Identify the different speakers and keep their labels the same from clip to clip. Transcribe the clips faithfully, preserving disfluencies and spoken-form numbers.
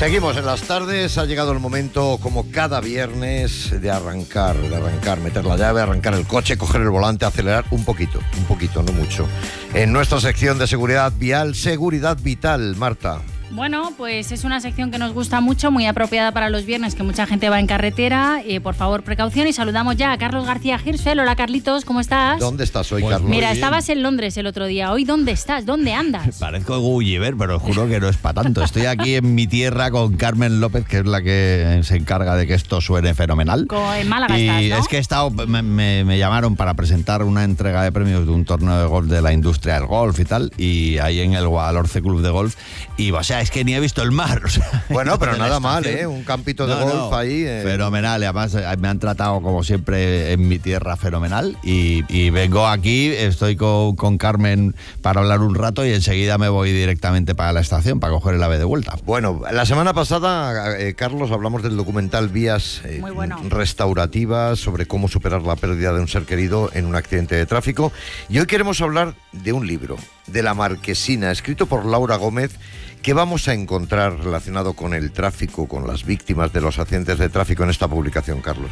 Speaker 1: Seguimos en las tardes, ha llegado el momento, como cada viernes, de arrancar, de arrancar, meter la llave, arrancar el coche, coger el volante, acelerar un poquito, un poquito, no mucho. En nuestra sección de seguridad vial, Seguridad Vital, Marta.
Speaker 2: Bueno, pues es una sección que nos gusta mucho, muy apropiada para los viernes, que mucha gente va en carretera. Eh, por favor, precaución, y saludamos ya a Carlos García Hirschfeld. Hola, Carlitos, ¿cómo estás?
Speaker 1: ¿Dónde estás hoy,
Speaker 3: Pues
Speaker 1: Carlos?
Speaker 2: Mira, estabas en Londres el otro día. ¿Hoy dónde estás? ¿Dónde andas?
Speaker 3: Parezco Gulliver, pero os juro que no es para tanto. Estoy aquí en mi tierra con Carmen López, que es la que se encarga de que esto suene fenomenal.
Speaker 2: Co- en Málaga
Speaker 3: y
Speaker 2: estás, ¿no?
Speaker 3: es que he estado, me, me, me llamaron para presentar una entrega de premios de un torneo de golf de la industria del golf y tal, y ahí en el Guadalhorce Club de Golf, y o sea, es que ni he visto el mar. O sea,
Speaker 1: Bueno, pero
Speaker 3: de la
Speaker 1: nada mal,
Speaker 3: estación.
Speaker 1: ¿eh? Un campito de
Speaker 3: No,
Speaker 1: golf
Speaker 3: no,
Speaker 1: ahí. Eh.
Speaker 3: Fenomenal, y además eh, me han tratado como siempre en mi tierra fenomenal, y, y vengo aquí, estoy con, con Carmen para hablar un rato y enseguida me voy directamente para la estación para coger el ave de vuelta.
Speaker 1: Bueno, la semana pasada, eh, Carlos, hablamos del documental Vías eh,
Speaker 2: Muy bueno.
Speaker 1: Restaurativas, sobre cómo superar la pérdida de un ser querido en un accidente de tráfico. Y hoy queremos hablar de un libro, de La Marquesina, escrito por Laura Gómez. ¿Qué vamos a encontrar relacionado con el tráfico, con las víctimas de los accidentes de tráfico en esta publicación, Carlos?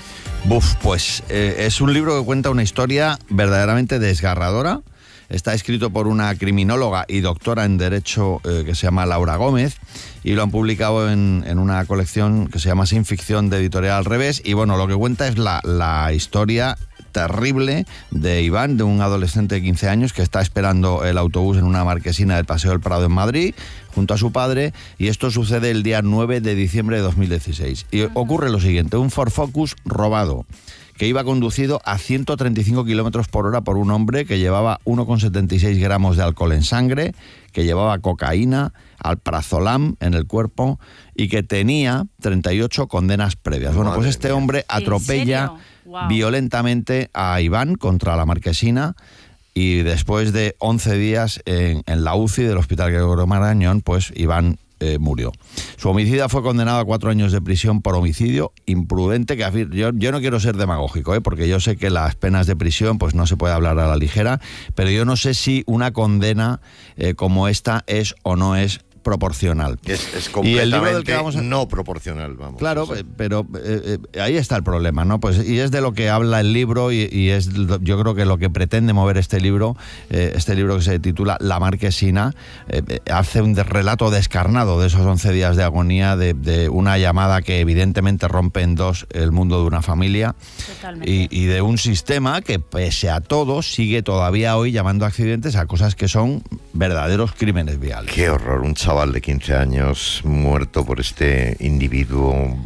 Speaker 3: Buf, pues eh, es un libro que cuenta una historia verdaderamente desgarradora. Está escrito por una criminóloga y doctora en Derecho eh, que se llama Laura Gómez, y lo han publicado en, en una colección que se llama Sin Ficción, de Editorial Al Revés. Y bueno, lo que cuenta es la, la historia terrible de Iván, de un adolescente de quince años que está esperando el autobús en una marquesina del Paseo del Prado en Madrid, junto a su padre, y esto sucede el día nueve de diciembre de dos mil dieciséis. Y ocurre lo siguiente: un Ford Focus robado, que iba conducido a ciento treinta y cinco kilómetros por hora por un hombre que llevaba uno coma setenta y seis gramos de alcohol en sangre, que llevaba cocaína, alprazolam en el cuerpo y que tenía treinta y ocho condenas previas. Bueno,
Speaker 1: Madre
Speaker 3: pues este
Speaker 1: mía.
Speaker 3: hombre atropella
Speaker 2: Wow.
Speaker 3: violentamente a Iván contra la marquesina, y después de once días en, en la U C I del Hospital Gregorio Marañón, pues Iván eh, murió. Su homicida fue condenado a cuatro años de prisión por homicidio imprudente, que afir- yo, yo no quiero ser demagógico, ¿eh? porque yo sé que las penas de prisión pues no se puede hablar a la ligera, pero yo no sé si una condena eh, como esta es o no es proporcional.
Speaker 1: Es, es
Speaker 3: Y el libro
Speaker 1: completamente
Speaker 3: del que vamos a-
Speaker 1: no proporcional, vamos.
Speaker 3: Claro,
Speaker 1: o sea.
Speaker 3: eh, pero eh, eh, ahí está el problema, ¿no? Pues y es de lo que habla el libro, y, y es lo- yo creo que lo que pretende mover este libro, eh, este libro que se titula La Marquesina, eh, eh, hace un de- relato descarnado de esos once días de agonía, de, de una llamada que evidentemente rompe en dos el mundo de una familia,
Speaker 2: Totalmente.
Speaker 3: y, y de un sistema que, pese a todo, sigue todavía hoy llamando accidentes a cosas que son verdaderos crímenes viales.
Speaker 1: Qué horror, un chaval de quince años muerto por este individuo,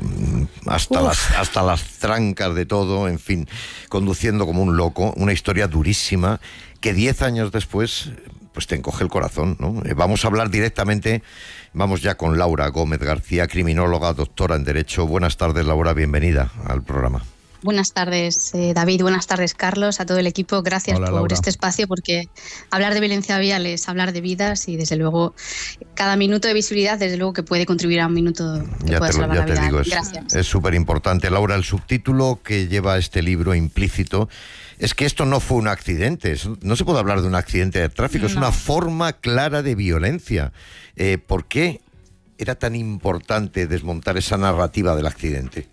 Speaker 1: mm, hasta las, hasta las trancas de todo, en fin, conduciendo como un loco, una historia durísima que diez años después pues te encoge el corazón, ¿no? Eh, Vamos a hablar directamente, vamos ya con Laura Gómez García, criminóloga, doctora en Derecho. Buenas tardes, Laura, bienvenida al programa.
Speaker 4: Buenas tardes, eh, David. Buenas tardes, Carlos, a todo el equipo. Gracias
Speaker 3: Hola,
Speaker 4: por
Speaker 3: Laura.
Speaker 4: este espacio, porque hablar de violencia vial es hablar de vidas, y desde luego cada minuto de visibilidad, desde luego que puede contribuir a un minuto que
Speaker 1: Ya
Speaker 4: pueda
Speaker 1: te, lo-
Speaker 4: salvar
Speaker 1: ya
Speaker 4: la
Speaker 1: te
Speaker 4: vida.
Speaker 1: digo, es-
Speaker 4: Gracias.
Speaker 1: es súper importante. Laura, el subtítulo que lleva este libro implícito es que esto no fue un accidente. Eso- no se puede hablar de un accidente de tráfico, es
Speaker 2: No.
Speaker 1: una forma clara de violencia. Eh, ¿Por qué era tan importante desmontar esa narrativa del accidente?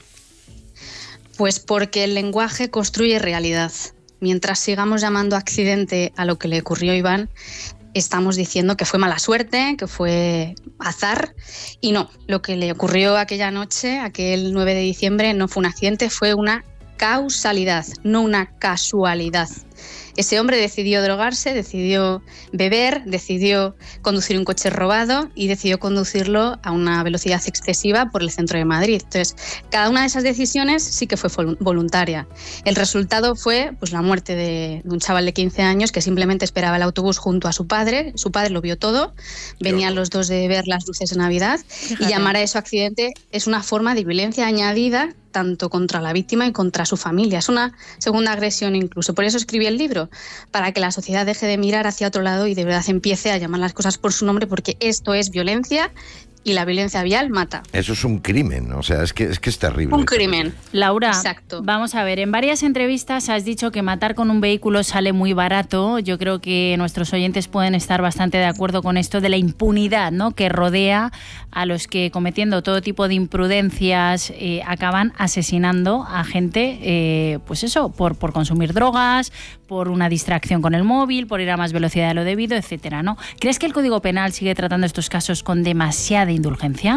Speaker 4: Pues porque el lenguaje construye realidad. Mientras sigamos llamando accidente a lo que le ocurrió a Iván, estamos diciendo que fue mala suerte, que fue azar, y no, lo que le ocurrió aquella noche, aquel nueve de diciembre, no fue un accidente, fue una causalidad, no una casualidad. Ese hombre decidió drogarse, decidió beber, decidió conducir un coche robado y decidió conducirlo a una velocidad excesiva por el centro de Madrid. Entonces, cada una de esas decisiones sí que fue vol- voluntaria. El resultado fue pues, la muerte de, de un chaval de quince años que simplemente esperaba el autobús junto a su padre. Su padre lo vio todo, venían los dos de ver las luces de Navidad.
Speaker 2: Fíjate.
Speaker 4: Y llamar a eso accidente es una forma de violencia añadida tanto contra la víctima y contra su familia. Es una segunda agresión incluso. Por eso escribí el libro, para que la sociedad deje de mirar hacia otro lado y de verdad empiece a llamar las cosas por su nombre, porque esto es violencia y la violencia vial mata.
Speaker 1: Eso es un crimen, o sea, es que es, que es terrible.
Speaker 4: Un crimen.
Speaker 2: Laura,
Speaker 4: exacto.
Speaker 2: Vamos a ver, en varias entrevistas has dicho que matar con un vehículo sale muy barato. Yo creo que nuestros oyentes pueden estar bastante de acuerdo con esto de la impunidad, ¿no?, que rodea a los que, cometiendo todo tipo de imprudencias, eh, acaban asesinando a gente, eh, pues eso, por, por consumir drogas, por una distracción con el móvil, por ir a más velocidad de lo debido, etcétera, ¿no? ¿Crees que el Código Penal sigue tratando estos casos con demasiada indulgencia?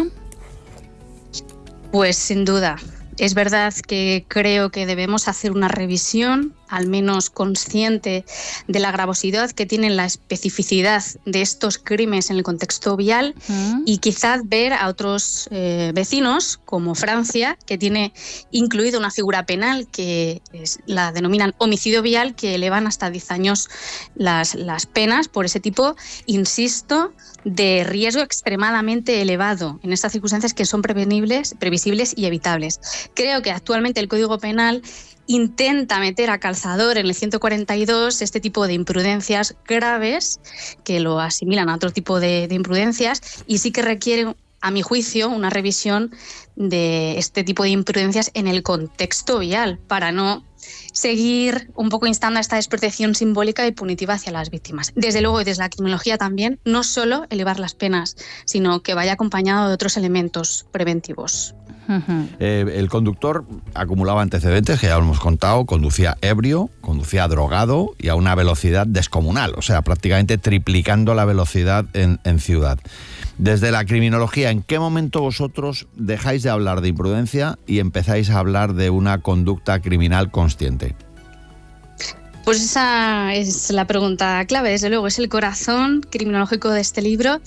Speaker 4: Pues sin duda. Es verdad que creo que debemos hacer una revisión, al menos consciente de la gravosidad que tiene la especificidad de estos crímenes en el contexto vial, uh-huh. y quizás ver a otros eh, vecinos, como Francia, que tiene incluido una figura penal que es, la denominan homicidio vial, que elevan hasta diez años las, las penas por ese tipo, insisto, de riesgo extremadamente elevado en estas circunstancias que son prevenibles, previsibles y evitables. Creo que actualmente el Código Penal intenta meter a calzador en el ciento cuarenta y dos este tipo de imprudencias graves que lo asimilan a otro tipo de, de imprudencias, y sí que requiere, a mi juicio, una revisión de este tipo de imprudencias en el contexto vial para no seguir un poco instando a esta desprotección simbólica y punitiva hacia las víctimas. Desde luego, y desde la criminología también, no solo elevar las penas, sino que vaya acompañado de otros elementos preventivos.
Speaker 3: Uh-huh. Eh, el conductor acumulaba antecedentes, que ya lo hemos contado, conducía ebrio, conducía drogado y a una velocidad descomunal, o sea, prácticamente triplicando la velocidad en, en ciudad. Desde la criminología, ¿en qué momento vosotros dejáis de hablar de imprudencia y empezáis a hablar de una conducta criminal consciente?
Speaker 4: Pues esa es la pregunta clave, desde luego, es el corazón criminológico de este libro.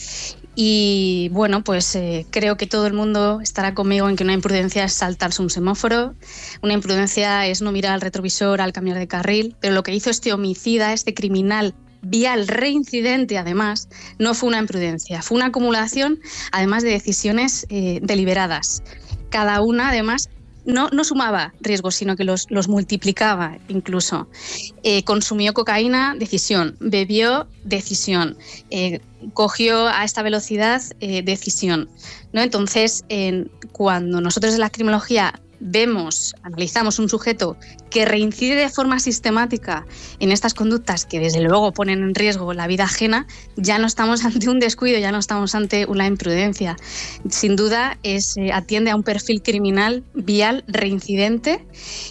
Speaker 4: Y bueno, pues eh, creo que todo el mundo estará conmigo en que una imprudencia es saltarse un semáforo, una imprudencia es no mirar al retrovisor al cambiar de carril, pero lo que hizo este homicida, este criminal vial reincidente, además, no fue una imprudencia, fue una acumulación, además, de decisiones eh, deliberadas. Cada una, además, no, no sumaba riesgos, sino que los, los multiplicaba incluso. Eh, consumió cocaína, decisión. Bebió, decisión. Eh, cogió a esta velocidad, eh, decisión, ¿no? Entonces, eh, cuando nosotros en la criminología vemos, analizamos un sujeto que reincide de forma sistemática en estas conductas que desde luego ponen en riesgo la vida ajena, ya no estamos ante un descuido, ya no estamos ante una imprudencia. Sin duda es, eh, atiende a un perfil criminal vial reincidente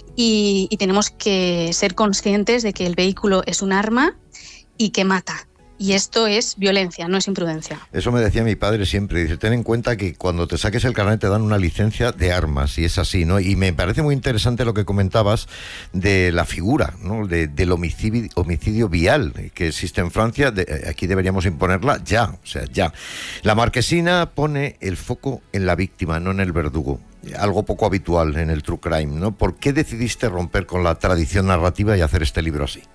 Speaker 4: y, y tenemos que ser conscientes de que el vehículo es un arma y que mata. Y esto es violencia, no es imprudencia.
Speaker 1: Eso me decía mi padre siempre. Dice, ten en cuenta que cuando te saques el carnet te dan una licencia de armas, y es así, ¿no? Y me parece muy interesante lo que comentabas de la figura, ¿no?, de, del homicidio, homicidio vial que existe en Francia. De, aquí deberíamos imponerla ya, o sea, ya. La Marquesina pone el foco en la víctima, no en el verdugo. Algo poco habitual en el true crime, ¿no? ¿Por qué decidiste romper con la tradición narrativa y hacer este libro así?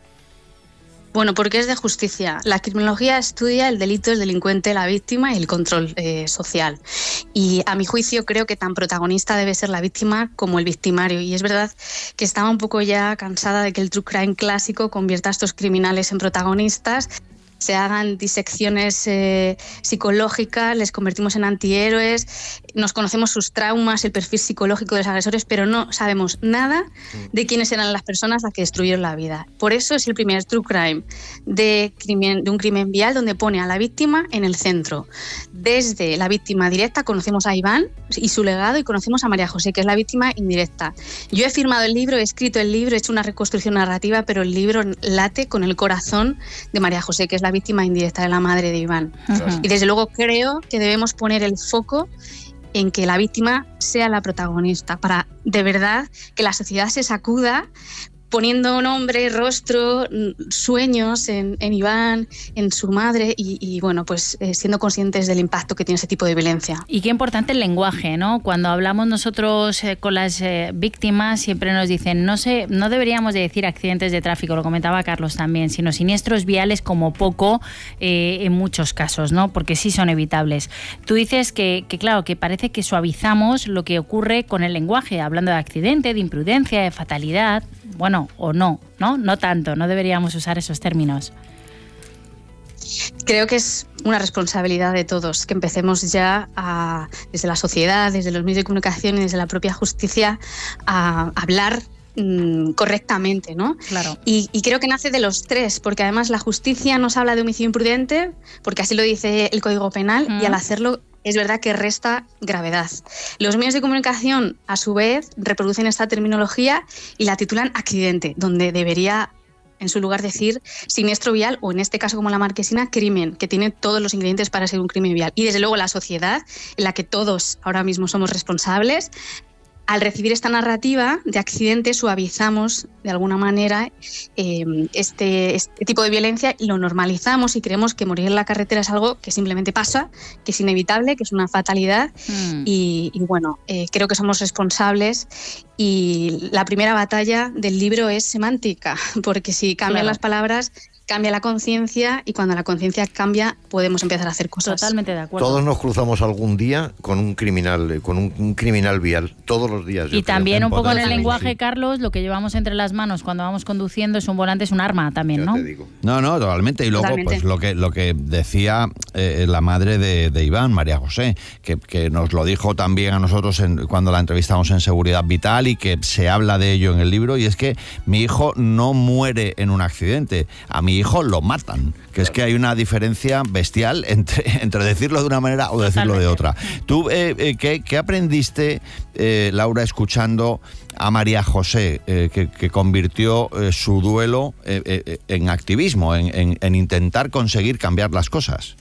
Speaker 4: Bueno, porque es de justicia. La criminología estudia el delito, el delincuente, la víctima y el control eh, social. Y a mi juicio creo que tan protagonista debe ser la víctima como el victimario. Y es verdad que estaba un poco ya cansada de que el true crime clásico convierta a estos criminales en protagonistas, se hagan disecciones eh, psicológicas, les convertimos en antihéroes, nos conocemos sus traumas, el perfil psicológico de los agresores, pero no sabemos nada de quiénes eran las personas a las que destruyeron la vida. Por eso es el primer true crime de, crimen, de un crimen vial donde pone a la víctima en el centro. Desde la víctima directa conocemos a Iván y su legado, y conocemos a María José, que es la víctima indirecta. Yo he firmado el libro, he escrito el libro, he hecho una reconstrucción narrativa, pero el libro late con el corazón de María José, que es la víctima indirecta de la madre de Iván. Uh-huh. Y desde luego creo que debemos poner el foco en que la víctima sea la protagonista, para de verdad que la sociedad se sacuda poniendo nombre, rostro, sueños en, en Iván, en su madre y, y bueno, pues eh, siendo conscientes del impacto que tiene ese tipo de violencia.
Speaker 2: Y qué importante el lenguaje, ¿no? Cuando hablamos nosotros eh, con las eh, víctimas siempre nos dicen, no sé, no deberíamos de decir accidentes de tráfico, lo comentaba Carlos también, sino siniestros viales como poco eh, en muchos casos, ¿no? Porque sí son evitables. Tú dices que, que claro, que parece que suavizamos lo que ocurre con el lenguaje, hablando de accidente, de imprudencia, de fatalidad. Bueno, o no, ¿no? No tanto, no deberíamos usar esos términos.
Speaker 4: creo que es una responsabilidad de todos, que empecemos ya a, desde la sociedad, desde los medios de comunicación y desde la propia justicia, a hablar mmm, correctamente, ¿no?
Speaker 2: Claro.
Speaker 4: Y, y creo que nace de los tres, porque además la justicia nos habla de homicidio imprudente, porque así lo dice el Código Penal, mm. y al hacerlo es verdad que resta gravedad. Los medios de comunicación, a su vez, reproducen esta terminología y la titulan accidente, donde debería, en su lugar, decir siniestro vial, o en este caso, como la Marquesina, crimen, que tiene todos los ingredientes para ser un crimen vial. Y desde luego la sociedad, en la que todos ahora mismo somos responsables, al recibir esta narrativa de accidente suavizamos de alguna manera eh, este, este tipo de violencia y lo normalizamos y creemos que morir en la carretera es algo que simplemente pasa, que es inevitable, que es una fatalidad mm. y, y bueno, eh, creo que somos responsables y la primera batalla del libro es semántica, porque si cambian claro. las palabras, cambia la conciencia y cuando la conciencia cambia podemos empezar a hacer cosas.
Speaker 2: Totalmente de acuerdo.
Speaker 1: Todos nos cruzamos algún día con un criminal, con un, un criminal vial, todos los días.
Speaker 2: Y también
Speaker 1: creo.
Speaker 2: un poco en el lenguaje, sí. Carlos, lo que llevamos entre las manos cuando vamos conduciendo es un volante, es un arma también,
Speaker 1: ya
Speaker 2: ¿no?
Speaker 1: Te digo.
Speaker 3: No, no, totalmente. Y luego, totalmente. pues lo que lo que decía eh, la madre de, de Iván, María José, que, que nos lo dijo también a nosotros en, cuando la entrevistamos en Seguridad Vital y que se habla de ello en el libro, y es que mi hijo no muere en un accidente, a mi hijo lo matan. Que es que hay una diferencia bestial entre, entre decirlo de una manera o decirlo de otra. ¿Tú eh, eh, ¿qué, qué aprendiste, eh, Laura, escuchando a María José, eh, que, que convirtió eh, su duelo eh, eh, en activismo, en, en, en intentar conseguir cambiar las cosas?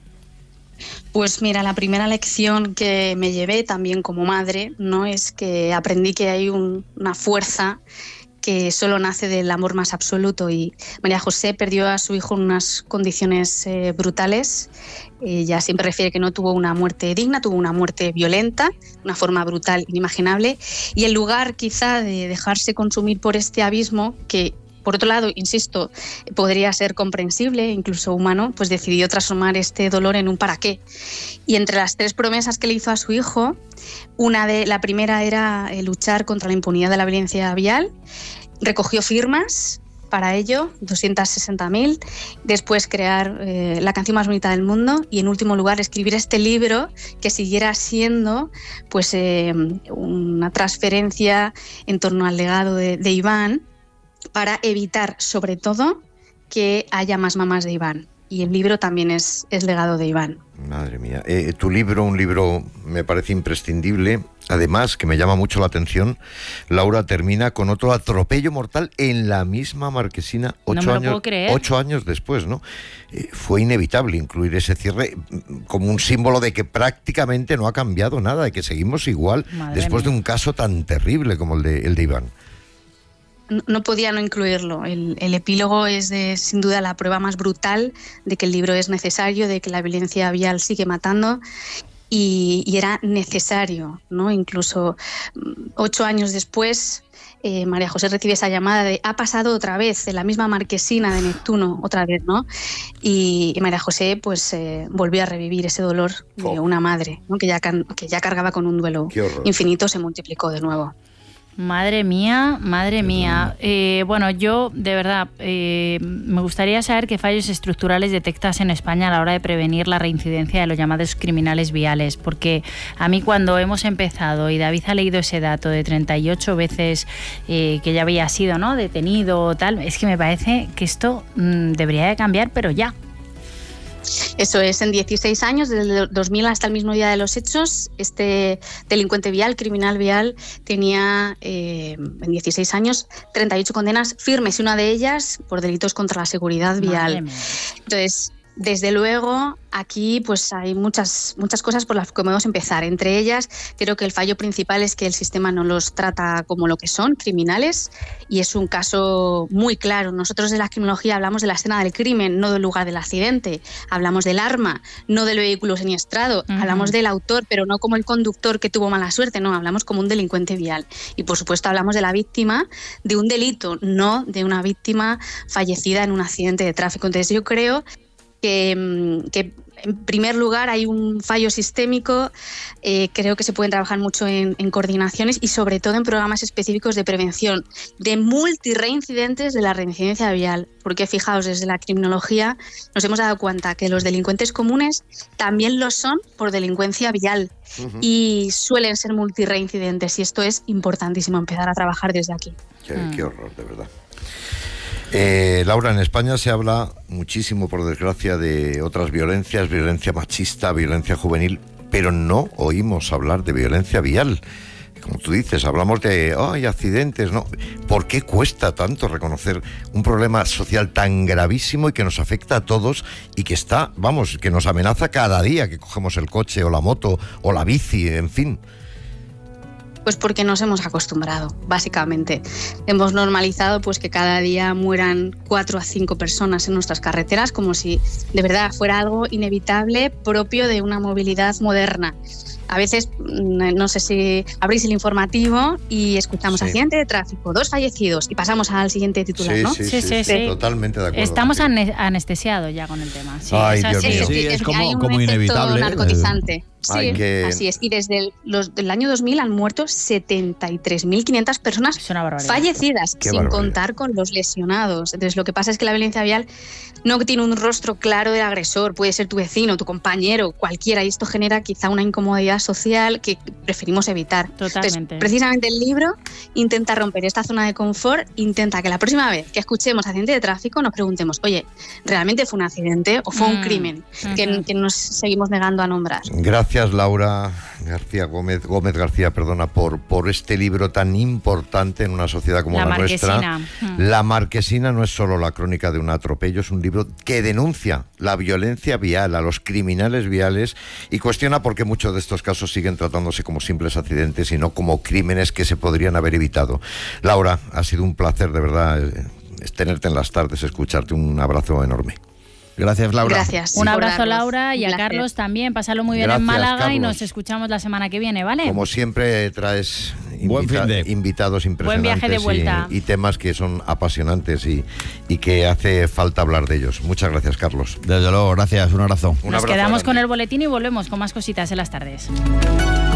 Speaker 4: Pues mira, la primera lección que me llevé también como madre, ¿no? Es que aprendí que hay un, una fuerza que solo nace del amor más absoluto, y María José perdió a su hijo en unas condiciones eh, brutales. Ella siempre refiere que no tuvo una muerte digna, tuvo una muerte violenta, una forma brutal, inimaginable, y en lugar quizá de dejarse consumir por este abismo, que por otro lado, insisto, podría ser comprensible, incluso humano, pues decidió transformar este dolor en un para qué. Y entre las tres promesas que le hizo a su hijo, una de la primera era luchar contra la impunidad de la violencia vial. Recogió firmas para ello, doscientas sesenta mil, después crear eh, la canción más bonita del mundo y, en último lugar, escribir este libro que siguiera siendo pues eh, una transferencia en torno al legado de, de Iván, para evitar, sobre todo, que haya más mamás de Iván. Y el libro también es, es legado de Iván.
Speaker 1: Madre mía. Eh, tu libro, un libro, me parece imprescindible. Además, que me llama mucho la atención, Laura, termina con otro atropello mortal en la misma Marquesina, ocho,
Speaker 2: no me lo
Speaker 1: años,
Speaker 2: puedo creer.
Speaker 1: ocho años después, ¿no? Eh, fue inevitable incluir ese cierre como un símbolo de que prácticamente no ha cambiado nada, de que seguimos igual. Madre después mía. De un caso tan terrible como el de, el de Iván.
Speaker 4: No podía no incluirlo. El, el epílogo es de, sin duda la prueba más brutal de que el libro es necesario, de que la violencia vial sigue matando y, y era necesario, ¿no? Incluso ocho años después, eh, María José recibe esa llamada de ha pasado otra vez, en la misma Marquesina de Neptuno, otra vez, ¿no? Y, y María José pues eh, volvió a revivir ese dolor oh. de una madre, ¿no? que, ya, que ya cargaba con un duelo infinito, se multiplicó de nuevo.
Speaker 2: Madre mía, madre mía. Eh, bueno, yo de verdad eh, me gustaría saber qué fallos estructurales detectas en España a la hora de prevenir la reincidencia de los llamados criminales viales, porque a mí cuando hemos empezado y David ha leído ese dato de treinta y ocho veces eh, que ya había sido, ¿no?, detenido o tal, es que me parece que esto mmm, debería de cambiar, pero ya.
Speaker 4: Eso es, en dieciséis años, desde el dos mil hasta el mismo día de los hechos, este delincuente vial, criminal vial, tenía eh, en dieciséis años treinta y ocho condenas firmes y una de ellas por delitos contra la seguridad vial. Entonces, desde luego, aquí pues hay muchas, muchas cosas por las que podemos empezar. Entre ellas, creo que el fallo principal es que el sistema no los trata como lo que son, criminales, y es un caso muy claro. Nosotros de la criminología hablamos de la escena del crimen, no del lugar del accidente. Hablamos del arma, no del vehículo siniestrado. Uh-huh. Hablamos del autor, pero no como el conductor que tuvo mala suerte, no, hablamos como un delincuente vial. Y por supuesto hablamos de la víctima de un delito, no de una víctima fallecida en un accidente de tráfico. Entonces yo creo que, que en primer lugar hay un fallo sistémico, eh, creo que se pueden trabajar mucho en, en coordinaciones y sobre todo en programas específicos de prevención de multireincidentes de la reincidencia vial, porque fijaos, desde la criminología nos hemos dado cuenta que los delincuentes comunes también lo son por delincuencia vial uh-huh. y suelen ser multireincidentes, y esto es importantísimo empezar a trabajar desde aquí.
Speaker 1: Qué, mm. qué horror, de verdad. Eh, Laura, en España se habla muchísimo, por desgracia, de otras violencias, violencia machista, violencia juvenil, pero no oímos hablar de violencia vial. Como tú dices, hablamos de ay, accidentes, ¿no? ¿Por qué cuesta tanto reconocer un problema social tan gravísimo y que nos afecta a todos y que está, vamos, que nos amenaza cada día que cogemos el coche o la moto o la bici, en fin?
Speaker 4: Pues porque nos hemos acostumbrado, básicamente. Hemos normalizado pues que cada día mueran cuatro a cinco personas en nuestras carreteras, como si de verdad fuera algo inevitable propio de una movilidad moderna. A veces, no sé si abrís el informativo y escuchamos sí. accidente de tráfico, dos fallecidos, y pasamos al siguiente titular,
Speaker 1: sí,
Speaker 4: ¿no?
Speaker 1: Sí sí, sí, sí, sí, totalmente de acuerdo.
Speaker 2: Estamos ane- anestesiados ya con el tema. Sí,
Speaker 1: Ay, Dios mío.
Speaker 3: Sí, es, es como,
Speaker 4: hay un
Speaker 3: como inevitable.
Speaker 4: narcotizante. Sí,
Speaker 1: que...
Speaker 4: así es. Y desde el los, del año dos mil han muerto setenta y tres mil quinientas personas fallecidas,
Speaker 1: Qué
Speaker 4: sin
Speaker 1: barbaridad.
Speaker 4: contar con los lesionados. Entonces, lo que pasa es que la violencia vial no tiene un rostro claro del agresor. Puede ser tu vecino, tu compañero, cualquiera. Y esto genera quizá una incomodidad social que preferimos evitar.
Speaker 2: Totalmente.
Speaker 4: Entonces, precisamente el libro intenta romper esta zona de confort, intenta que la próxima vez que escuchemos accidente de tráfico nos preguntemos, oye, ¿realmente fue un accidente o fue mm. un crimen uh-huh. que, que nos seguimos negando a nombrar?
Speaker 1: Gracias, Laura García Gómez, Gómez García, perdona, por, por este libro tan importante en una sociedad como la, la nuestra. Mm. La Marquesina no es solo la crónica de un atropello, es un libro que denuncia la violencia vial, a los criminales viales, y cuestiona por qué muchos de estos casos siguen tratándose como simples accidentes y no como crímenes que se podrían haber evitado. Laura, ha sido un placer, de verdad, es tenerte en las tardes, escucharte. Un abrazo enorme.
Speaker 3: Gracias, Laura.
Speaker 4: Gracias.
Speaker 2: Un abrazo, Laura, y a Carlos también. Pásalo muy bien. Gracias, en Málaga, Carlos. Y nos escuchamos la semana que viene, ¿vale?
Speaker 1: Como siempre, traes
Speaker 3: Buen
Speaker 1: invita-
Speaker 3: fin de.
Speaker 1: invitados impresionantes.
Speaker 2: Buen viaje de vuelta.
Speaker 1: Y, y temas que son apasionantes y, y que hace falta hablar de ellos. Muchas gracias, Carlos.
Speaker 3: Desde luego, gracias. Un abrazo.
Speaker 2: Nos
Speaker 1: Un abrazo
Speaker 2: quedamos
Speaker 1: grande.
Speaker 2: con el boletín y volvemos con más cositas en las tardes.